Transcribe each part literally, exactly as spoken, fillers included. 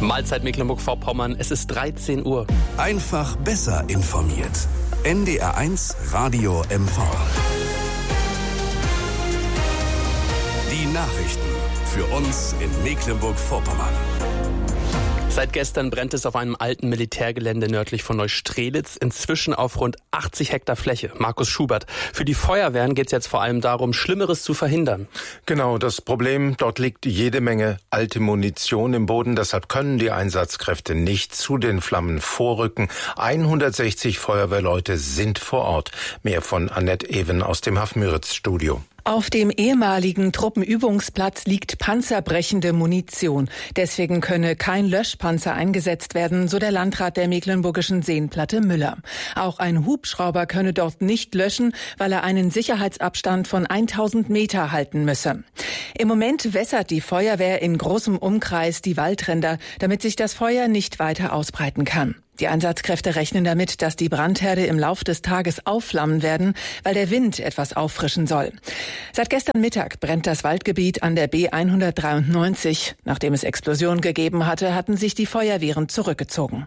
Mahlzeit Mecklenburg-Vorpommern, es ist dreizehn Uhr. Einfach besser informiert. N D R eins Radio M V. Die Nachrichten für uns in Mecklenburg-Vorpommern. Seit gestern brennt es auf einem alten Militärgelände nördlich von Neustrelitz, inzwischen auf rund achtzig Hektar Fläche. Markus Schubert. Für die Feuerwehren geht es jetzt vor allem darum, Schlimmeres zu verhindern. Genau, das Problem, dort liegt jede Menge alte Munition im Boden. Deshalb können die Einsatzkräfte nicht zu den Flammen vorrücken. hundertsechzig Feuerwehrleute sind vor Ort. Mehr von Annette Even aus dem Hafmüritz-Studio. Auf dem ehemaligen Truppenübungsplatz liegt panzerbrechende Munition. Deswegen könne kein Löschpanzer eingesetzt werden, so der Landrat der mecklenburgischen Seenplatte Müller. Auch ein Hubschrauber könne dort nicht löschen, weil er einen Sicherheitsabstand von tausend Meter halten müsse. Im Moment wässert die Feuerwehr in großem Umkreis die Waldränder, damit sich das Feuer nicht weiter ausbreiten kann. Die Einsatzkräfte rechnen damit, dass die Brandherde im Lauf des Tages aufflammen werden, weil der Wind etwas auffrischen soll. Seit gestern Mittag brennt das Waldgebiet an der B hundertdreiundneunzig. Nachdem es Explosionen gegeben hatte, hatten sich die Feuerwehren zurückgezogen.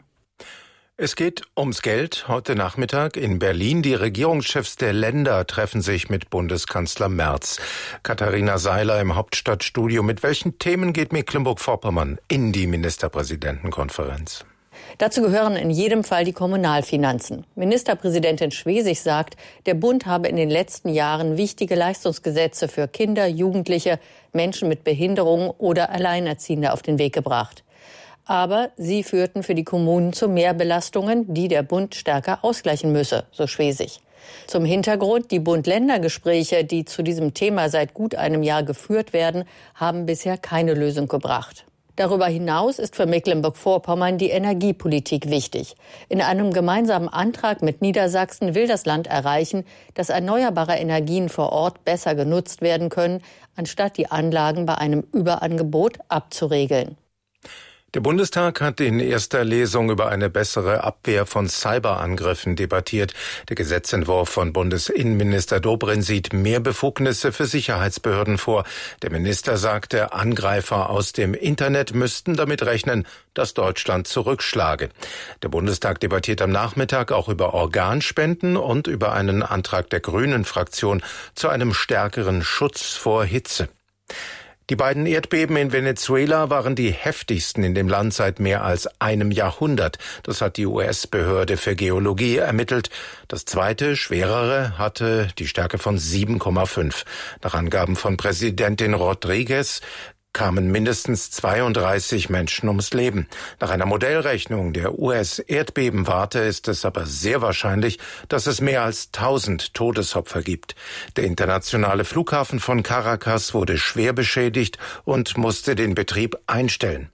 Es geht ums Geld. Heute Nachmittag in Berlin. Die Regierungschefs der Länder treffen sich mit Bundeskanzler Merz. Katharina Seiler im Hauptstadtstudio. Mit welchen Themen geht Mecklenburg-Vorpommern in die Ministerpräsidentenkonferenz? Dazu gehören in jedem Fall die Kommunalfinanzen. Ministerpräsidentin Schwesig sagt, der Bund habe in den letzten Jahren wichtige Leistungsgesetze für Kinder, Jugendliche, Menschen mit Behinderungen oder Alleinerziehende auf den Weg gebracht. Aber sie führten für die Kommunen zu Mehrbelastungen, die der Bund stärker ausgleichen müsse, so Schwesig. Zum Hintergrund, die Bund-Länder-Gespräche, die zu diesem Thema seit gut einem Jahr geführt werden, haben bisher keine Lösung gebracht. Darüber hinaus ist für Mecklenburg-Vorpommern die Energiepolitik wichtig. In einem gemeinsamen Antrag mit Niedersachsen will das Land erreichen, dass erneuerbare Energien vor Ort besser genutzt werden können, anstatt die Anlagen bei einem Überangebot abzuregeln. Der Bundestag hat in erster Lesung über eine bessere Abwehr von Cyberangriffen debattiert. Der Gesetzentwurf von Bundesinnenminister Dobrindt sieht mehr Befugnisse für Sicherheitsbehörden vor. Der Minister sagte, Angreifer aus dem Internet müssten damit rechnen, dass Deutschland zurückschlage. Der Bundestag debattiert am Nachmittag auch über Organspenden und über einen Antrag der Grünen-Fraktion zu einem stärkeren Schutz vor Hitze. Die beiden Erdbeben in Venezuela waren die heftigsten in dem Land seit mehr als einem Jahrhundert. Das hat die U S-Behörde für Geologie ermittelt. Das zweite, schwerere, hatte die Stärke von sieben Komma fünf. Nach Angaben von Präsidentin Rodriguez kamen mindestens zweiunddreißig Menschen ums Leben. Nach einer Modellrechnung der U S-Erdbebenwarte ist es aber sehr wahrscheinlich, dass es mehr als tausend Todesopfer gibt. Der internationale Flughafen von Caracas wurde schwer beschädigt und musste den Betrieb einstellen.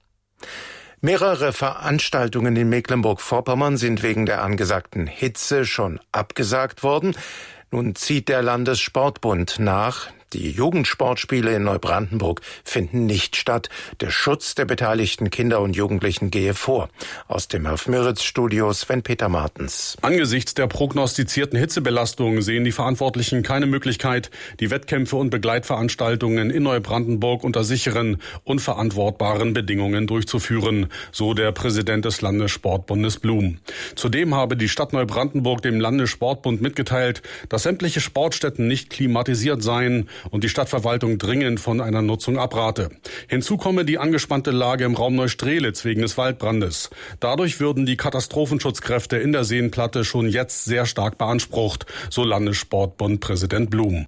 Mehrere Veranstaltungen in Mecklenburg-Vorpommern sind wegen der angesagten Hitze schon abgesagt worden. Nun zieht der Landessportbund nach. Die Jugendsportspiele in Neubrandenburg finden nicht statt. Der Schutz der beteiligten Kinder und Jugendlichen gehe vor. Aus dem Hafmüritz-Studio Sven-Peter Martens. Angesichts der prognostizierten Hitzebelastung sehen die Verantwortlichen keine Möglichkeit, die Wettkämpfe und Begleitveranstaltungen in Neubrandenburg unter sicheren und verantwortbaren Bedingungen durchzuführen, so der Präsident des Landessportbundes Blum. Zudem habe die Stadt Neubrandenburg dem Landessportbund mitgeteilt, dass sämtliche Sportstätten nicht klimatisiert seien und die Stadtverwaltung dringend von einer Nutzung abrate. Hinzu komme die angespannte Lage im Raum Neustrelitz wegen des Waldbrandes. Dadurch würden die Katastrophenschutzkräfte in der Seenplatte schon jetzt sehr stark beansprucht, so Landessportbund-Präsident Blum.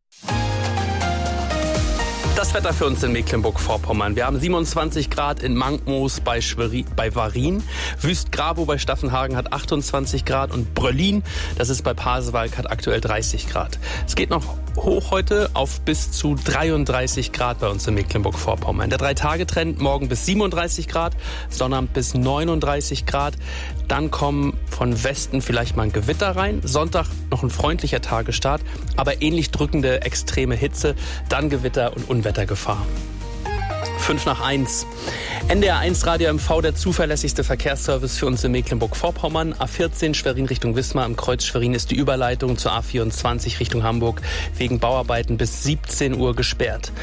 Das Wetter für uns in Mecklenburg-Vorpommern. Wir haben siebenundzwanzig Grad in Mankmoos bei, Schwerin, bei Warin. Wüst-Grabow bei Staffenhagen hat achtundzwanzig Grad und Bröllin, das ist bei Pasewalk, hat aktuell dreißig Grad. Es geht noch hoch heute auf bis zu dreiunddreißig Grad bei uns in Mecklenburg-Vorpommern. Der Drei-Tage-Trend morgen bis siebenunddreißig Grad, Sonnabend bis neununddreißig Grad. Dann kommen von Westen vielleicht mal ein Gewitter rein. Sonntag noch ein freundlicher Tagesstart, aber ähnlich drückende extreme Hitze. Dann Gewitter und Unwettergefahr. fünf nach eins. N D R eins Radio M V, der zuverlässigste Verkehrsservice für uns in Mecklenburg-Vorpommern. A vierzehn Schwerin Richtung Wismar. Am Kreuz Schwerin ist die Überleitung zur A vierundzwanzig Richtung Hamburg wegen Bauarbeiten bis siebzehn Uhr gesperrt.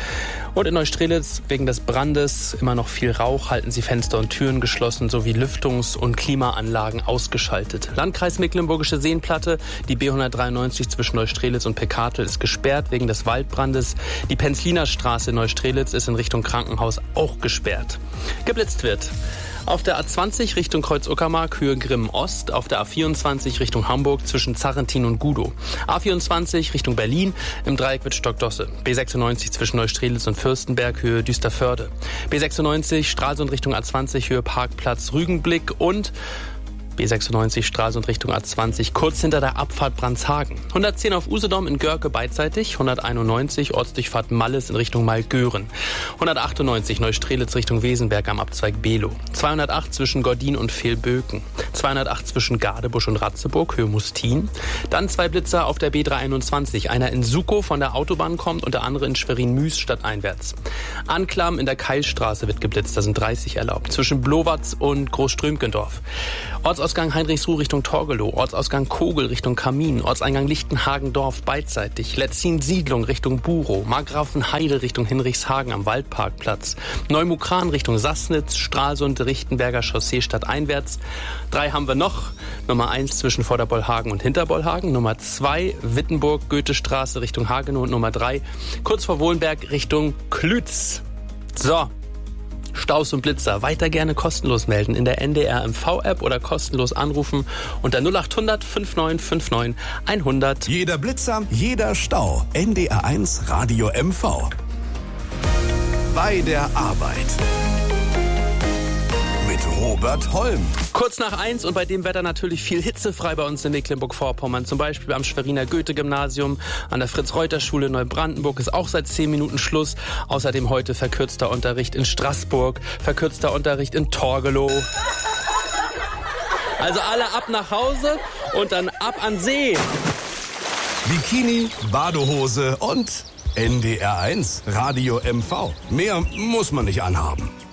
Und in Neustrelitz wegen des Brandes immer noch viel Rauch, halten sie Fenster und Türen geschlossen sowie Lüftungs- und Klimaanlagen ausgeschaltet. Landkreis Mecklenburgische Seenplatte, die B hundertdreiundneunzig zwischen Neustrelitz und Pekatel ist gesperrt wegen des Waldbrandes. Die Penzliner Straße in Neustrelitz ist in Richtung Krankenhaus auch gesperrt. Geblitzt wird auf der A zwanzig Richtung Kreuz-Uckermark, Höhe Grimmen-Ost, auf der A vierundzwanzig Richtung Hamburg zwischen Zarrentin und Gudow. A vierundzwanzig Richtung Berlin im Dreieck Wittstock-Dosse. B sechsundneunzig zwischen Neustrelitz und Fürstenberg, Höhe Düsterförde. B sechsundneunzig Stralsund Richtung A zwanzig, Höhe Parkplatz Rügenblick und B sechsundneunzig Stralsund Richtung A zwanzig, kurz hinter der Abfahrt Brandshagen. hundertzehn auf Usedom in Görke beidseitig, hunderteinundneunzig Ortsdurchfahrt Malles in Richtung Malgören. hundertachtundneunzig Neustrelitz Richtung Wesenberg am Abzweig Below. zweihundertacht zwischen Gordin und Fehlböken. zweihundertacht zwischen Gadebusch und Ratzeburg, Höhe Mustin. Dann zwei Blitzer auf der B dreihunderteinundzwanzig. Einer in Sukow von der Autobahn kommt und der andere in Schwerin-Müs stadteinwärts. Anklam in der Keilstraße wird geblitzt, da sind dreißig erlaubt. Zwischen Blowatz und Großströmkendorf. Ortsausgang Heinrichsruh Richtung Torgelow, Ortsausgang Kogel Richtung Kamin, Ortseingang Lichtenhagendorf beidseitig, Letzin-Siedlung Richtung Burow, Markgrafenheide Richtung Hinrichshagen am Waldparkplatz, Neumukran Richtung Sassnitz, Stralsund, Richtenberger Chaussee stadteinwärts. Drei haben wir noch. Nummer eins zwischen Vorderbollhagen und Hinterbollhagen, Nummer zwei Wittenburg, Goethestraße Richtung Hagenow und Nummer drei kurz vor Wohlenberg Richtung Klütz. So. Staus und Blitzer weiter gerne kostenlos melden in der N D R M V-App oder kostenlos anrufen unter null acht hundert neunundfünfzig neunundfünfzig hundert. Jeder Blitzer, jeder Stau. N D R eins Radio M V. Bei der Arbeit. Mit Robert Holm. Kurz nach eins und bei dem Wetter natürlich viel hitzefrei bei uns in Mecklenburg-Vorpommern. Zum Beispiel am Schweriner Goethe-Gymnasium, an der Fritz-Reuter-Schule in Neubrandenburg ist auch seit zehn Minuten Schluss. Außerdem heute verkürzter Unterricht in Straßburg, verkürzter Unterricht in Torgelow. Also alle ab nach Hause und dann ab an See. Bikini, Badehose und N D R eins Radio M V. Mehr muss man nicht anhaben.